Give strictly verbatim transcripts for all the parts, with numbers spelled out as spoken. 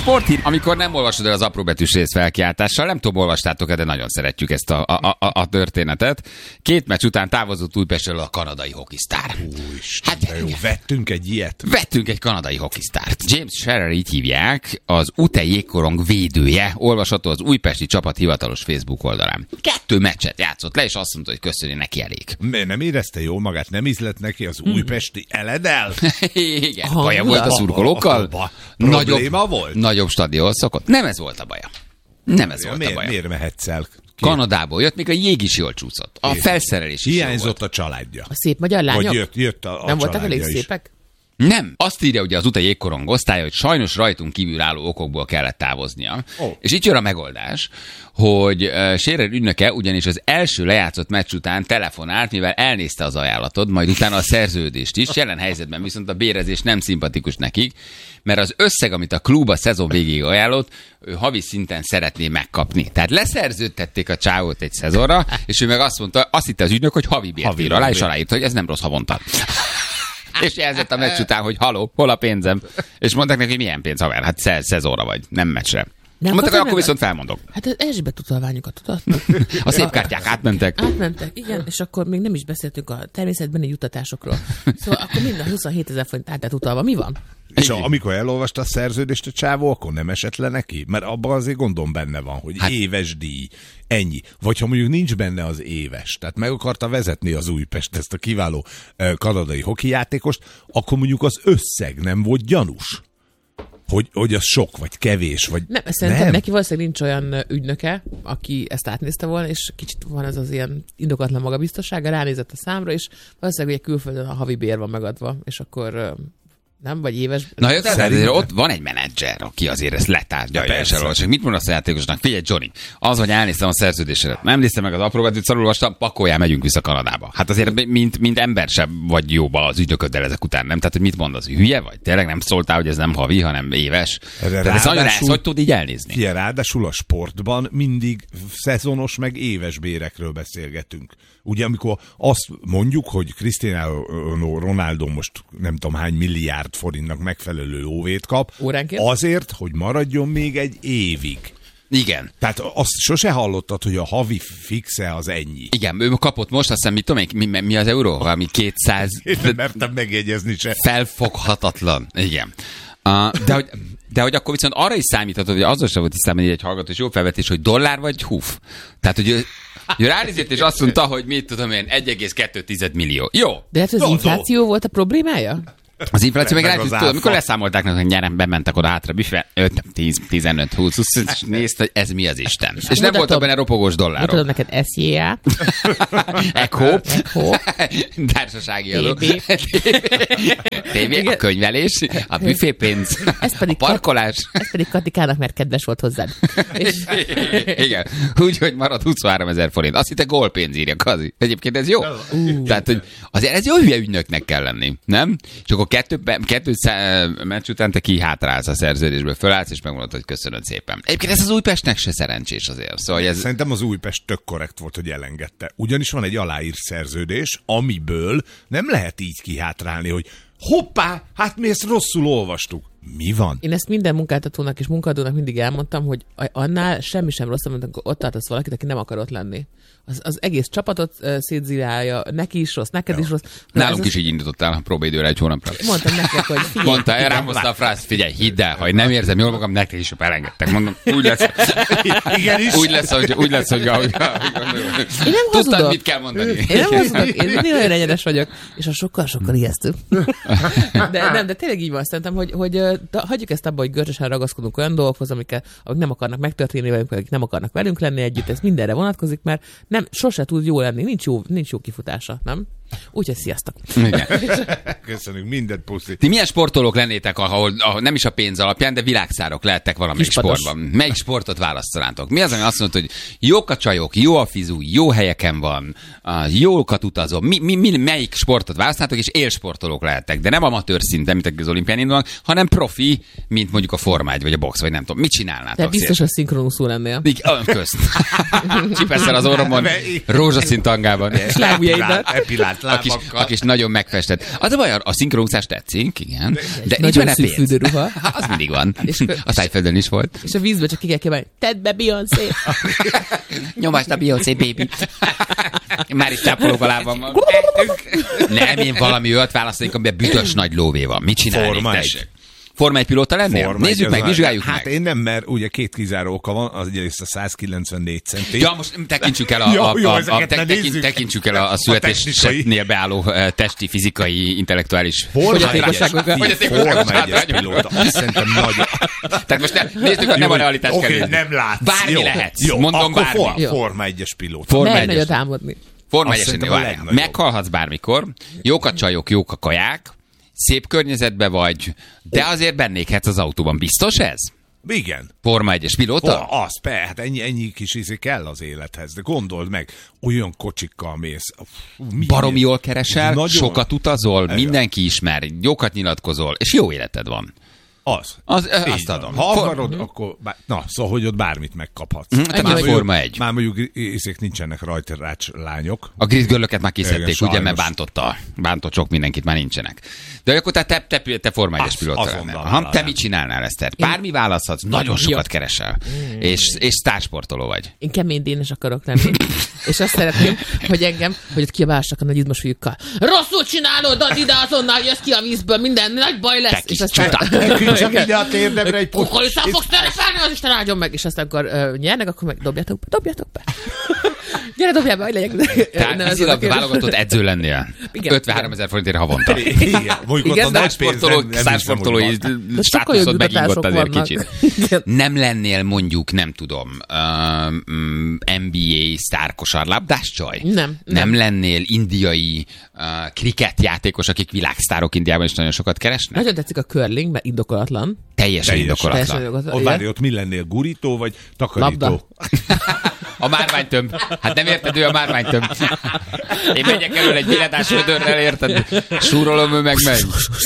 sporthír, amikor nem olvasod el az apróbetűs rész felkiáltással, nem tudom, olvastátok-e, de nagyon szeretjük ezt a, a, a, a történetet. Két meccs után távozott Újpestről a kanadai hokisztár. Úristen, hát, jó, vettünk egy ilyet. Vettünk egy kanadai hokisztárt. James Shearer, így hívják, az Ute jégkorong védője, olvasható az újpesti csapat hivatalos Facebook oldalán. Kettő meccset játszott le, és azt mondta, hogy köszönjük, neki elég. M- nem érezte jól magát, nem ízlett neki az újpesti eledel? Igen, baja volt a szurkolókkal. Nagyobb, probléma volt? Nagyobb stadion szokott. Nem ez volt a baja. Nem ez Ja, volt miért, a baja. Miért mehetsz el? Két... Kanadából jött, még a jég is jól csúszott. A felszerelés is hiányzott a családja. A szép magyar lányok? Vagy jött, jött a, a nem voltak elég is. szépek? Nem. Azt írja ugye az Ute jégkorong osztálya, hogy sajnos rajtunk kívül álló okokból kellett távoznia. Oh. És itt jön a megoldás, hogy uh, Shearer ügynöke ugyanis az első lejátszott meccs után telefonált, mivel elnézte az ajánlatod, majd utána a szerződést is. Jelen helyzetben viszont a bérezés nem szimpatikus nekik, mert az összeg, amit a klub a szezon végéig ajánlott, ő havi szinten szeretné megkapni. Tehát leszerződtették a csávót egy szezonra, és ő meg azt mondta, azt hitte az ügynök, hogy havi bért ír alá, és aláírta, hogy ez nem rossz havonta. És jelzett a meccs után, hogy haló, hol a pénzem? És mondták neki, hogy milyen pénz, haver? Hát sze- szezonra vagy, nem meccsre. Nem mondták, hogy akkor viszont felmondok. Hát az Erzsébet utalványokat tudod? A szép kártyák átmentek. Átmentek, igen, és akkor még nem is beszéltünk a természetbeni juttatásokról. Szóval akkor minden huszonhét ezer forint át lett utalva. Mi van? És a, amikor elolvasta a szerződést a csávó, akkor nem esett le neki? Mert abban azért gondom benne van, hogy hát... éves díj, ennyi. Vagy ha mondjuk nincs benne az éves, tehát meg akarta vezetni az Újpest ezt a kiváló uh, kanadai hokijátékost, akkor mondjuk az összeg nem volt gyanús. Hogy, hogy az sok, vagy kevés, vagy nem. Szerintem nem. neki valószínűleg nincs olyan ügynöke, aki ezt átnézte volna, és kicsit van ez az ilyen indokatlan magabiztossága, ránézett a számra, és valószínűleg ugye külföldön a havi bér van megadva, és akkor nem, vagy éves... Na jó, tehát ott van egy menedzser, aki azért ezt letárgyalja és elolvasja. Mit mondasz a játékosnak? Figyelj, Johnny, az, hogy elnéztem a szerződésedet, nem néztem meg az apróbetűt, szarulvastam, pakoljál, megyünk vissza Kanadába. Hát azért, mint, mint ember sem vagy jóba az ügynököddel ezek után, nem? Tehát, hogy mit mondasz, hülye vagy? Tényleg nem szóltál, hogy ez nem havi, hanem éves? Tehát ez nagyon elsz, hogy tudod így elnézni. Fie, ráadásul a sportban mindig szezonos meg éves bérekről beszélgetünk. Ugye, amikor azt mondjuk, hogy Cristiano Ronaldo most nem tudom hány milliárd forintnak megfelelő óvét kap, óránként? Azért, hogy maradjon még egy évig. Igen. Tehát azt sose hallottad, hogy a havi fixe az ennyi. Igen, ő kapott most, azt hiszem, mit tudom én, mi, mi az euró? Valami kétszáz... Én nem mertem megjegyezni se. Felfoghatatlan. Igen. Uh, de, hogy, de hogy akkor viszont arra is számíthatod, hogy azzal sem volt tisztában egy hallgató, és jó felvetés, hogy dollár vagy húf. Tehát, hogy ő, ő ránézett, és azt mondta, hogy mit tudom én, egy egész kettő millió. Jó. De hát az infláció volt a problémája? Az infláció meg rájött, tudod, amikor leszámolták, hogy nyerem, bementek oda hátra büfé, tíz, tizenöt, húsz, és nézd, hogy ez mi az Isten. És, és nem voltak benne ropogós dollárok. Mutatom neked es jé á. Echo. Társasági adó. té vé, a könyvelés, a büfépénz, a parkolás. Ez pedig Katikának, mert kedves volt hozzád. És... Igen. Úgyhogy marad huszonhárom ezer forint. Azt hitte gólpénz írja, Kazi. Egyébként ez jó. Uh. Tehát, hogy azért ez jó hülye ügynöknek kell lenni, nem? És akkor kettő, kettő meccs után te kihátrálsz a szerződésből, fölállsz, és megmondod, hogy köszönöd szépen. Egyébként ez az Újpestnek se szerencsés azért. Szóval ez... Szerintem az Újpest tök korrekt volt, hogy elengedte. Ugyanis van egy aláírt szerződés, amiből nem lehet így kihátrálni, hogy hoppá, hát mi ezt rosszul olvastuk. Mi van? Én ezt minden munkáltatónak és munkadónak mindig elmondtam, hogy annál semmi sem rosszabb, mint amikor ott tartasz valakit, aki nem akar ott lenni. Az, az egész csapatot uh, szétzilálja, neki is rossz, neked Jó. is rossz. Na, Nálunk is az... így indítottál a próbaidőre egy hónapra. Mondtam nektek, hogy figyelj. Mondta, rám hozta a frász, figyelj, hidd el, ha én nem érzem jól magam, nektek is elengedtek. Mondom, úgy lesz. Igenis. Úgy lesz, hogy, úgy lesz, hogy ahogy, ahogy én nem hazudok. Tudtad, mit kell mondani. Én nem hazudok, én mindig olyan egyenes vagyok, és a sokkal-sokkal ijesztő. De nem, de tényleg így van, szerintem, hogy, hogy da, hagyjuk ezt abba, hogy görcsösen ragaszkodunk olyan dolgokhoz, amik, amik nem akarnak megtörténni velünk, akik nem akarnak velünk lenni együtt, ez mindenre vonatkozik, mert nem, sose tud jó lenni, nincs jó, nincs jó kifutása, nem? Úgyhogy sziasztok. Igen. Köszönjük, mindent puszi. Ti milyen sportolók lennétek, ahol, ahol nem is a pénz alapján, de világszárok lehettek valamelyik Kispatos. sportban? Melyik sportot választanátok? Mi az, ami azt mondod, hogy jók a csajok, jó a fizu, jó helyeken van, jókat utazom. Mi, mi, mi, melyik sportot választanátok, és élsportolók lehettek? De nem amatőr szinten, mint az olimpián indulnak, hanem profi, mint mondjuk a Forma egy, vagy a box, vagy nem tudom. Mit csinálnátok? Te biztos, hogy szinkronuszul lennél. Közt. Csipesszel az orromon, rózsaszín tangában. Slábujjaiddal. Epilált a, kis, a kis nagyon megfestett. Az a baj, a szinkronúszás tetszik, igen. De nincs nagyon benne szűk pénz. fürdőruha. Az mindig van. És a Tájföldön is volt. És a vízbe csak ki kell kívánni, tedd be Beyoncé. Nyomásd a Beyoncé, baby. Már is csápolók a lábam van. Nem, én valami olyat választanék, amiben büdös nagy lóvé van. Mit csinálnék, Forma egy. tessék? Forma egy pilóta lennél? Forma Nézzük egy, meg, az vizsgáljuk hát meg. én nem, mert ugye két kizáró oka van, az egyrészt a száz kilencvennégy centi. Ja, most tekintsük el a, Jó, a, jó, a, a, ezeket te, ne tekint, nézzük. tekintsük el a, a A születésnél beálló uh, testi, fizikai, intellektuális Fogyatékosságokat. Forma egyes pilóta. Azt szerintem nagyon. Tehát most ne, nézzük, hogy nem a realitás Oké, kell nézni. nem látsz. Bármi Jó, lehetsz. jó, Mondom akkor bármi. for- Jó. Forma egyes pilóta. Forma Mer egyes. nagyot álmodni. Forma Azt egyesnél szerintem a várjál. legnagyobb. Meghalhatsz bármikor, jók a csajok, jók a kaják, szép környezetbe vagy, de azért bennéghetsz az autóban. Biztos ez? Igen. Forma egyes pilóta? Oh, az, persze, hát ennyi, ennyi kis izé kell az élethez, de gondold meg, olyan kocsikkal mész. Fú, mi- Baromi jól keresel, Nagyon. sokat utazol, Igen. mindenki ismer, jókat nyilatkozol, és jó életed van. Az. Az, ö, Így azt van. adom. Ha For- akarod, akkor... Bár, na, szóval, hogy ott bármit megkaphatsz. Hm, te Ennyi már vagy. Forma egy. Már mondjuk izék nincsenek rajta rács lányok. A grizzgörlöket már kiszedték, Igen, ugye, mert sajnos. bántotta, bántott sok mindenkit, már nincsenek. De akkor te, te, te, te Forma egyes Az- pilóta azonnal lennél. Ha, te vállalnám. mit csinálnál, Eszter? Bármi választhatsz, nagyon sokat keresel. És, és sztársportoló vagy. Én kemény dénes akarok lenni. És azt szeretném, hogy engem, hogy ott kiabálsak a nagy izmos fiúkkal. Rosszul csinálod, add ide azonnal, jössz ki a vízből, minden nagy baj lesz. Te kis és aztán... csutá. Küldjem ide a térdemre egy Kukoricán fogsz telefelni, az Isten áldjon meg. És aztán akkor uh, nyernek, akkor meg dobjátok be, dobjátok be. Gyere, dobjál be, hogy legyek. Tehát Nem, ez vízilag az a kérdés. válogatott edző lennél. Igen. ötvenhárom ezer forintért havonta. Igen, mondjuk Igen, ott a de nagy pénz Sztársportoló, nem- nem hiszem, hogy sztársportolói van. De sokkal jobb státuszod megingott jutatások azért vannak. kicsit. Igen. Nem lennél mondjuk, nem tudom, um, um, en bé á sztárkosarlabdás csaj? Nem, nem. Nem lennél indiai uh, kriket játékos, akik világsztárok Indiában is nagyon sokat keresnek? Nagyon tetszik a curling, mert indokolatlan. Teljesen Teljesen. indokolatlan. Teljesen indokolatlan. Ott Igen. várj, ott mi lennél? Gurító vagy takarító? Labda. A márványtömb. Hát nem érted, ő a márványtömb. Én megyek elől egy villadás vödörrel, érted? Súrolom, ő meg megy.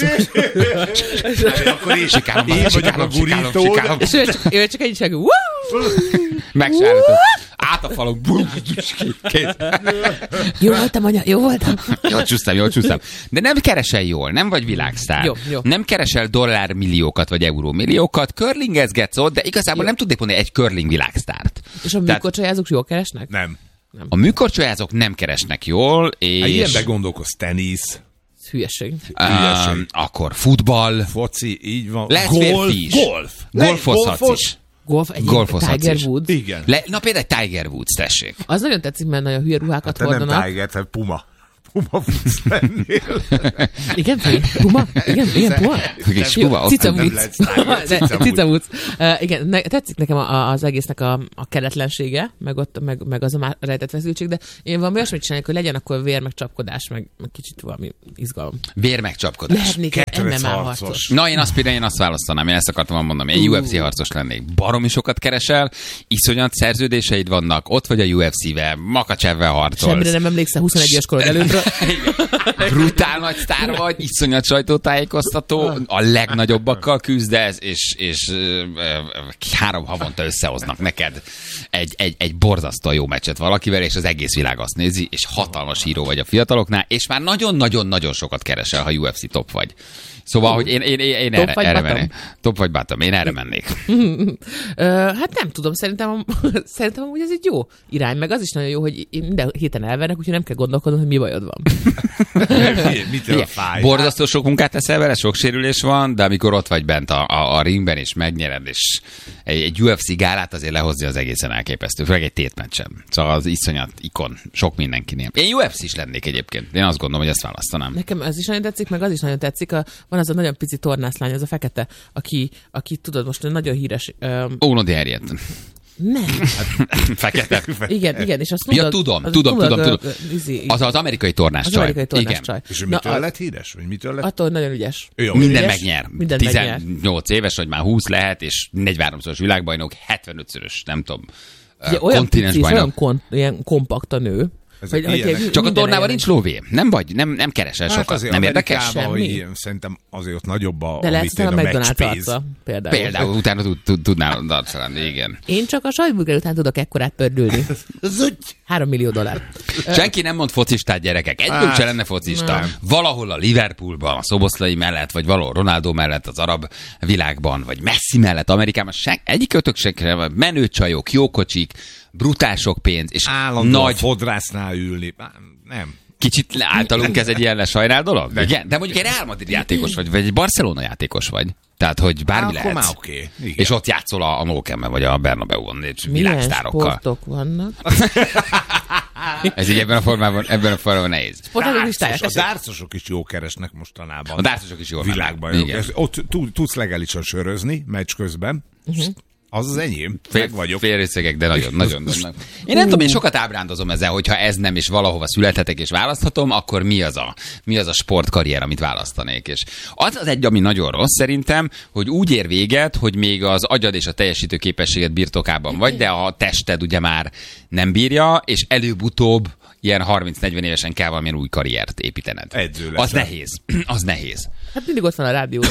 Akkor én, Sikálom, én vagyok a sikálom, sikálom, gurító. sikálom. És ő csak, ő csak egy csak, Woo! Megsárlított. Át a falon. Kész. Jó voltam, anya, jó voltam. Jól csúsztam, jól csúsztam. De nem keresel jól, nem vagy világsztár. Jó, jó. Nem keresel dollármilliókat vagy eurómilliókat, curlingezgetsz ott, de igazából Jó. nem tudnék mondani egy curling világsztárt. És a Tehát műkorcsolyázók jól keresnek? Nem. a műkorcsolyázók nem keresnek jól, Hát és ilyenben gondolkozz, tenisz, Ez hülyeség. hülyeség. um, akkor futball, foci, így van. lehet golf, férfi is. golf. Golfozhatsz golfos. is. Golf, egy Golfozhatsz Tiger is. Woods. Igen. Le, na például egy Tiger Woods, tessék. Az nagyon tetszik, mert nagyon hülye ruhákat Te nem hordanak. Tiger, te Puma. Puma futsz lennél. Igen, Feri? Puma? Igen, igen, Puma? Kis Puma, ott Cica nem Woods. lehetsz Tiger, De- Cica Cica Woods. Uh, igen, ne, tetszik nekem a, a, az egésznek a, a keretlensége, meg, ott, meg, meg az a már rejtett feszültség, de én valami olyasmit csinálnék, hogy legyen akkor vér, meg csapkodás, meg, meg kicsit valami izgalom. Vérmegcsapkodás. Lehetnék egy Ketrec em em á harcos. harcos. Na, én azt például én azt választanám, én ezt akartam mondani. Én u ef cé harcos lennék. Baromi sokat keresel, iszonyat szerződéseid vannak, ott vagy a u ef cé-vel, Makacsevvel harcolsz. Semmire nem emlékszel huszonegy éves korod előttről. Brutál nagy sztár vagy, iszonyat sajtótájékoztató, a legnagyobbakkal küzdesz, és, és ö, ö, három havonta összehoznak neked egy, egy, egy borzasztó jó meccset valakivel, és az egész világ azt nézi, és hatalmas híró vagy a fiataloknál, és már nagyon-nagyon-nagyon sokat keresel, ha u ef cé top vagy. Szóval, hogy én, én, én, én Top erre, vagy erre bottom? mennék. Top vagy bottom, én erre mennék. Ö, hát nem tudom, szerintem, szerintem hogy ez egy jó irány, meg az is nagyon jó, hogy minden héten elvernek, úgyhogy nem kell gondolkodnom, hogy mi bajod van. Mitől Igen, fáj? borzasztó sok munkát teszel vele, sok sérülés van, de amikor ott vagy bent a, a, a ringben, és megnyered, és egy, egy u ef cé gálát azért lehozni az egészen elképesztő, főleg egy tétmeccsen. Szóval az iszonyat ikon, sok mindenkinél. Én u ef cé is lennék egyébként. Én azt gondolom, hogy ezt választanám. Nekem ez is nagyon tetszik, meg az is nagyon tetszik. A, van az a nagyon pici tornászlány, az a fekete, aki, aki tudod, most nagyon híres. Um, Óno de Harriet. nem. Fekete. Igen, igen, és azt Ja, mondod, tudom, az tudom, mondod, tudom, ö, tudom. ö, izé- Az az amerikai tornás az csaj. amerikai tornás Igen. csaj. És Na, mitől a- lett híres? Vagy mitől lett? Attól nagyon ügyes. Jó, Minden Ügyes, megnyer. mindent megnyer. tizennyolc éves, vagy már húsz lehet, és negyvenháromszoros világbajnok, hetvenötszörös, nem tudom, Ugye, olyan pici, és kontinensbajnok. olyan kon, ilyen kompakt a nő. Ezek hogy ilyenek. egy- Csak a minden tornában helyen- nincs lóvé. Nem vagy, nem, nem keresel Hát sokat. azért Nem érdekes? Amerikában, hogy Semmi. ilyen, szerintem azért ott nagyobb a, De lehet amit a én a McDonald's matchpénz. arca, például. Például utána tud- tud- tudnál arca lenni, igen. Én csak a sajtburger után tudok ekkorát pördülni. Zögy! Három millió dollár. Senki nem mond focistát, gyerekek. Együnk se lenne focista. Nem. Valahol a Liverpoolban, a Szoboszlai mellett, vagy valahol Ronaldo mellett az arab világban, vagy Messi mellett Amerikában. Sen, egyik ötök se, menő csajok, jó kocsik, brutál sok pénz, és állandóan nagy fodrásznál ülni. Nem. Kicsit általunk ez egy ilyen lesajnál dolog? De. Igen, de mondjuk egy Real Madrid játékos vagy, vagy egy Barcelona játékos vagy. Tehát, hogy bármi Akkor lehetsz. Már okay. És ott játszol a, a Nókemben, vagy a Bernabeuen világsztárokkal. Milyen sportok vannak? Ez így ebben a formában, ebben a formában nehéz. Dárcos, a dárcosok is jó keresnek mostanában. A dárcosok is jó. Világban. Ott tudsz legálisan sörözni meccs közben. Uh-huh. Az az enyém. Meg vagyok. Félrészegek, de nagyon, nagyon, nagyon. Én nem tudom, én sokat ábrándozom ezzel, hogyha ez nem, és valahova születhetek, és választhatom, akkor mi az a, mi az a sportkarrier, amit választanék. És az az egy, ami nagyon rossz szerintem, hogy úgy ér véget, hogy még az agyad és a teljesítő képességed birtokában vagy, de a tested ugye már nem bírja, és előbb-utóbb ilyen harminc-negyven évesen kell valamilyen új karriert építened. Edző lesz. Az nehéz. Az nehéz. Hát mindig ott van a rádióban.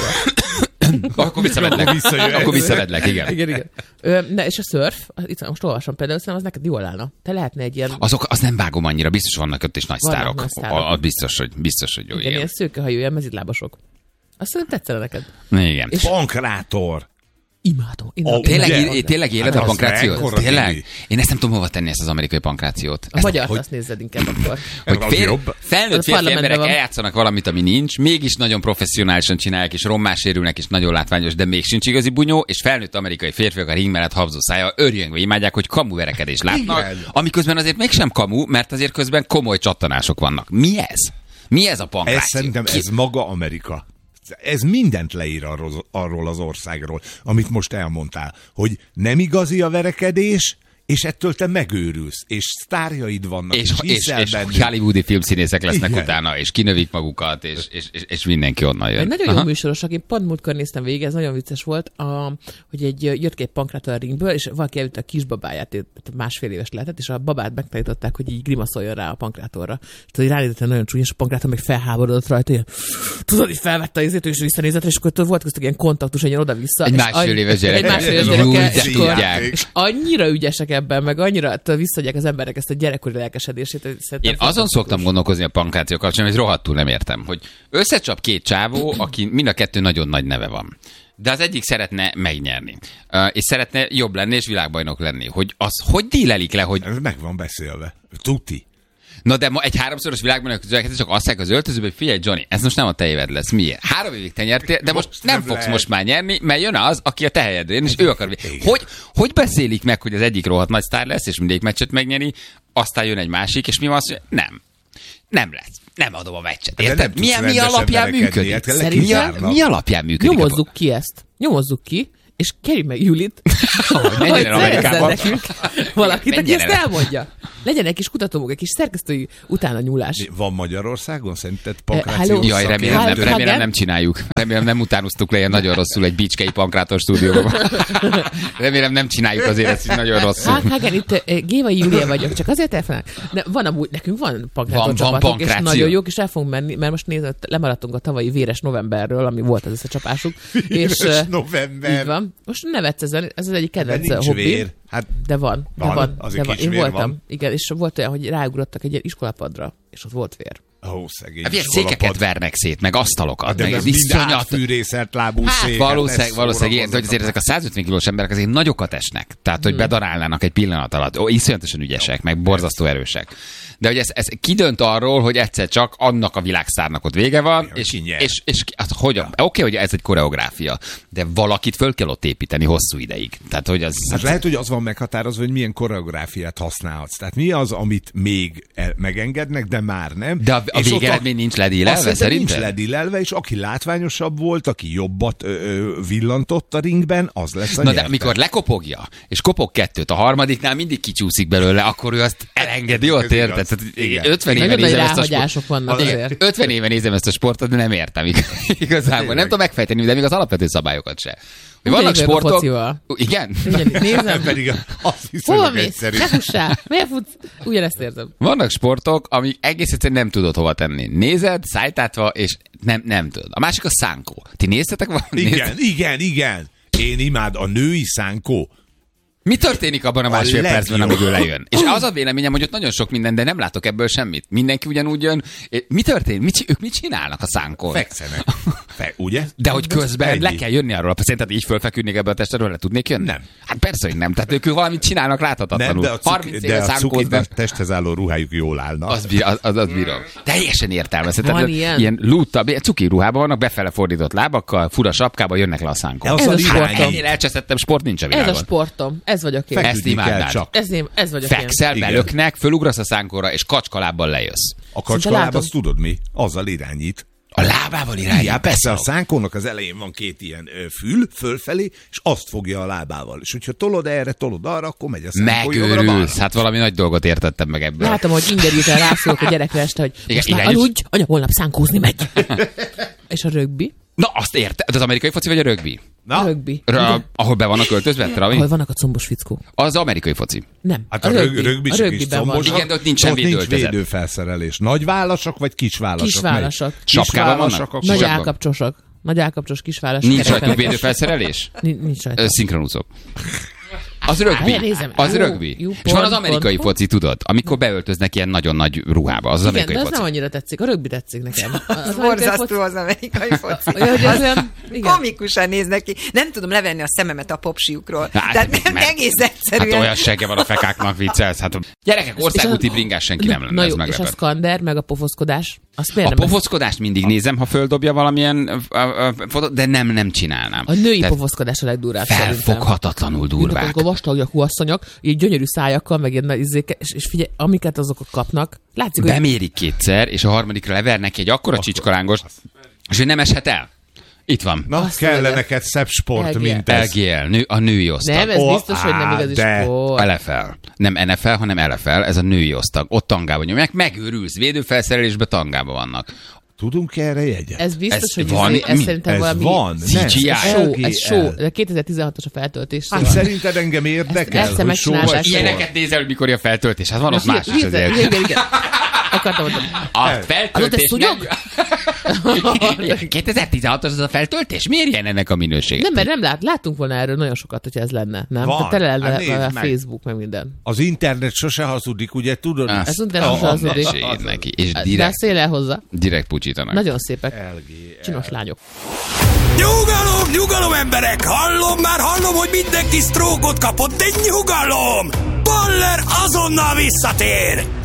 Akkor visszavedlek. Akkor visszavedlek, igen. igen, igen. Ö, ne, és a surf, itt most olvasom például, szerintem az neked jól állna. Te lehetne egy ilyen... Azok, az nem vágom annyira, biztos vannak ott is nagy vannak sztárok. Nagy sztárok. A, biztos, hogy, biztos, hogy jó, igen. Ilyen szőkehajú, ilyen mezitlábasok. Azt szerintem tetszene neked. Igen. És pankrátor. Imádom. Oh, tényleg, tényleg éled hát a pankrációt? Tényleg? Én ezt nem tudom hova tenni, ezt az amerikai pankrációt. A magyart hogy... azt nézzed inkább akkor. Hogy fél, felnőtt férfi emberek van. Eljátszanak valamit, ami nincs, mégis nagyon professzionálisan csinálják, és rommás sérülnek, és nagyon látványos, de még sincs igazi bunyó, és felnőtt amerikai férfiak a ring mellett habzó szája örjöngve imádják, hogy kamu verekedés látnak, igen. Amiközben azért mégsem kamu, mert azért közben komoly csattanások vannak. Mi ez? Mi ez a pankráció? Ez szerintem Ki... ez maga Amerika. Ez mindent leír arról, arról az országról, amit most elmondtál, hogy nem igazi a verekedés, és ettől te megőrülsz, és sztárjaid vannak, és, és, és, és hollywoodi filmszínészek lesznek igen. utána, és kinövik magukat, és, és, és, és mindenki onnan jön. Egy nagyon Aha. jó műsoros, aki pont múltkor néztem végig, ez nagyon vicces volt, a, hogy egy jött egy pankrátor a ringből, és valaki elvitte a kisbabáját, másfél éves lehetett, és a babát megtanították, hogy így grimaszoljon rá a pankrátorra. És tudod, hogy ránézett nagyon csúnya, és a pankrátor meg felháborodott rajta, ilyen, tudod, hogy felvette az izét, és visszanézett, és akkor volt köztük ilyen kontaktus, egy oda-vissza. Egy másfél éves gyerek. Egy másfél éves gyerek. És annyira ügyesek ebben, meg annyira visszaadják az emberek ezt a gyerekkori lelkesedését. Én azon szoktam gondolkozni a pankráció kapcsán, hogy rohadtul nem értem, hogy összecsap két csávó, aki mind a kettő nagyon nagy neve van. De az egyik szeretne megnyerni, és szeretne jobb lenni, és világbajnok lenni. Hogy az hogy dílelik le, hogy... Ez meg van beszélve. Tuti. Na de ma egy háromszoros világban csak azt mondják az öltözőben, hogy figyelj Johnny, ez most nem a te éved lesz. Miért? Három évig te nyertél, de most, most nem, nem fogsz lehet. most már nyerni, mert jön az, aki a te helyedén, és ő akar. Hogy, hogy beszélik meg, hogy az egyik rohadt nagy sztár lesz, és mindegyik meccset megnyeri, aztán jön egy másik, és mi van az, hogy nem. Nem lesz. Nem adom a meccset. Érted? Milyen, mi alapján működik? Mi, a, mi alapján működik? Nyomozzuk ki ezt. Nyomozzuk ki. És kerülj meg Julit, hogy szerezzen nekünk valakit, aki ezt elmondja. Legyen egy kis kutatómunk, egy kis szerkesztői utána nyúlás. Van Magyarországon szerinted pankráció? Uh, Jaj, remélem nem, remélem nem csináljuk. Remélem nem utánoztuk le ilyen nagyon rosszul egy bicskei pankrátor stúdióban. Remélem nem csináljuk azért ezt így nagyon rosszul. Hát, Hagen, itt Gévai Júlia vagyok, csak azért telefonálok. Van amúgy, nekünk van pankrátor csapatok, és nagyon jók, és el fogunk menni, mert most nézd, lemaradtunk a tavalyi véres novemberről, ami volt az összecsapásuk. Véres november. Így van. Most nevetsz ezen, ez az egyik kedvenc hobbi. Hát de van, de van. van, de van. Én voltam, van. Igen, és volt olyan, hogy ráugrottak egy ilyen iskolapadra, és ott volt vér. Ó, szegény. Hát ilyen székeket vernek szét, meg asztalokat, de meg ez iszonyat. Átfűrészelt lábú hát, széket. Valószínűleg, valószínűleg ilyen, hogy azért ezek a százötven kilós emberek azért nagyokat esnek. Tehát, hogy hmm. bedarálnának egy pillanat alatt. Ó, iszonyatosan ügyesek, meg borzasztó erősek. De hogy ez, ez kidönt arról, hogy egyszer csak annak a világszárnak ott vége van, és, és, és, és az, hogy, oké, okay, hogy ez egy koreográfia, de valakit föl kell ott építeni hosszú ideig. Tehát, hogy az, hát lehet, hogy az van meghatározva, hogy milyen koreográfiát használhatsz. Tehát mi az, amit még megengednek, de már nem. De a, a végeredmény nincs ledílelve, szerintem? Nincs ledílelve, és aki látványosabb volt, aki jobbat ö, ö, villantott a ringben, az lesz a Na nyerte. de mikor lekopogja, és kopog kettőt, a harmadiknál mindig kicsúszik belőle, akkor ő azt elengedi, ott érted? ötven éve nézem ezt a sport... vannak azért. ötven éve nézem ezt a sportot, de nem értem igazából. Nem tudom megfejteni, de még az alapvető szabályokat se. Hogy vannak sportok... Igen? Nézem. Pedig azt hiszem, hogy egyszerű. Ne fussál! Miért futsz? Ugyanezt érzem. Vannak sportok, amik egész egyszerűen nem tudod hova tenni. Nézed, szájtátva, és nem, nem tudod. A másik a szánkó. Ti néztetek valamit? Igen, igen, igen. Én imád a női szánkó. Mi történik abban a másfél a percben, amíg ő lejön? És az a véleményem, hogy ott nagyon sok minden, de nem látok ebből semmit. Mindenki ugyanúgy jön. Mi történik? Mit, ők mit csinálnak a szánkon? Fekszenek. Fe, ugye? De hogy közben ennyi. le kell jönni arról a szerinted így fölfeküdnék ebbe a testről, le tudnék jönni? Nem. Hát persze, hogy nem. Tehát ők valamit csinálnak láthatatlanul. Nem, de a, cuk, harminc de éve a cuki szánkóznak. testhez álló ruhájuk jól állna. Az, bír, az, az, az bírom. Teljesen értelmezhetetlen. Van ilyen? Ilyen lúttabb, ilyen cuki ruhában vannak, befele fordított lábakkal, fura sapkába jönnek le a szánkon. Ez Ez a a sportom. Ennél elcseszettem sport nincs a világon. Ez a sportom. Ez vagyok én. Ezt Feküdni kell imádnád. csak. Ez, én, ez vagyok Fekszel, Igen. belöknek, fölugrasz a szánkóra, és kacskalábbal lejössz. A kacskaláb, látom. azt tudod mi? Azzal irányít. A lábával irányít. Ja, persze, a szánkónak az elején van két ilyen ö, fül, fölfelé, és azt fogja a lábával. És hogyha tolod erre, tolod arra, akkor megy a szánkó jobbra-balra. Megőrülsz. Hát valami nagy dolgot értettem meg ebből. Látom, hogy ingerülten rászólok a gyerekre este, hogy Igen, most már irányos- aludj, anya holnap szánkózni megy. És a rögbi? Na, azt érte. Az amerikai foci vagy a rögbi? A rögbi. Ra, ahol be vannak költözve, Travi? Ahol vannak a combos fickók. Az amerikai foci. Nem. Hát a, rög, rögbi a csak is rögbiben van. combos. Igen, de ott nincsen ott nincs védőöltözet. védőfelszerelés. Nagy vállasak vagy kis vállasak? Kis vállasak. Melyik? Sapkában Kis vállasak, vannak? akkor- Nagy Sapka. állkapcsosak. Nagy állkapcsos kisvállás. Nincs kerekek. rajtuk védőfelszerelés? Nincs, nincs rajta. Ö, Szinkronúzok. Az rögbi. Várjál, nézem. Az Jó, rögbi. jó, És van az pont, amerikai pont. foci, tudod? Amikor beöltöznek ilyen nagyon nagy ruhába. Az az Igen, amerikai de az foci. nem annyira tetszik. A rögbi tetszik nekem. Az amerikai Borzasztó foci- az amerikai foci. Olyan, hogy ez Az olyan- igen. komikusan néznek ki. Nem tudom levenni a szememet a popsiukról. Hát, Tehát nem, mert- egész Hát egyszerűen. olyan segge van a fekáknak, viccelsz. Hát gyerekek, országúti bringás senki nem lenne, Na ez jó, és a meglepő. szkander, meg a pofoszkodás, azt A miért nem? pofockodást mindig nézem, ha földobja valamilyen ö, ö, fotót, de nem, nem csinálnám. A női Tehát pofoszkodás a legdurvább szerintem. felfoghatatlanul Mindok, durvák. amikor vastagjakú asszonyok, így gyönyörű szájakkal, meg ilyen nagy izéke, és, és figyelj, amiket azok kapnak, látszik, hogy Bemérik kétszer, és a harmadikra levernek egy akkora csicskalángost, és ő nem eshet el. Itt van. Na, Azt kell mondja. neked szebb sport, el gé el. mint ez. el gé el, nő, a női osztag. nem, ez Ó, biztos, hogy nem á, igazi de- sport. el ef el. Nem en ef el, hanem el ef el, ez a női osztag. Ott tangában nyomják, megőrülsz, védőfelszerelésbe tangában vannak. Tudunk erre jegyet? Ez biztos, Ez hogy van? izé, ez Mi? szerintem Ez valami van? cé gé í. Ez show, ez el gé el. show, de kétezer-tizenhatos a feltöltés. Hát szóval. szerinted engem érdekel, Ezt egyszer hogy show vagy megcsinálták. sport? Ilyeneket nézel, hogy mikor a feltöltés. Hát van ott más is Igen, azért. igen, igen. Akartam mondani. A Ez. feltöltés Az ott meg... kétezer-tizenhatos az a feltöltés? Miért ilyen ennek a minősége? Nem, mert nem lát, láttunk volna erről nagyon sokat, hogyha ez lenne, nem? Van. Tehát tele Hát lenne nézd a meg. Facebook, meg minden. Az internet sose hazudik, ugye tudod? Ah. Ez utána sose hazudik. Meséld neki. És De direkt, szél hozzá. direkt pucsítanak. Nagyon szépek. el gé el. Csinos lányok. Nyugalom, nyugalom emberek! Hallom már, hallom, hogy mindenki sztrókot kapott, de nyugalom! Baller azonnal visszatér!